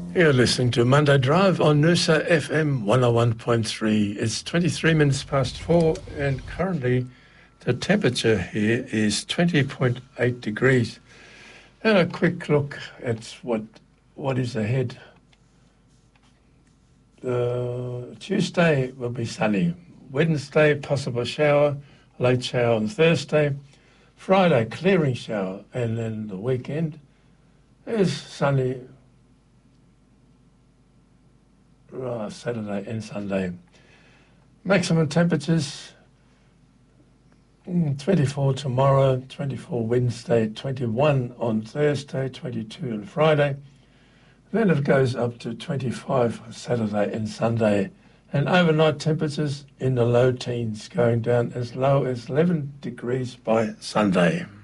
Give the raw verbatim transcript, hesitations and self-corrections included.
You're listening to Monday Drive on Noosa F M one oh one point three. It's twenty-three minutes past four, and currently the temperature here is twenty point eight degrees. And a quick look at what what is ahead. Uh, Tuesday will be sunny. Wednesday, possible shower, late shower on Thursday. Friday, clearing shower, and then the weekend is sunny. Uh, Saturday and Sunday. Maximum temperatures mm, twenty-four tomorrow, twenty-four Wednesday, twenty-one on Thursday, twenty-two on Friday. Then it goes up to twenty-five Saturday and Sunday. And overnight temperatures in the low teens, going down as low as eleven degrees by Sunday.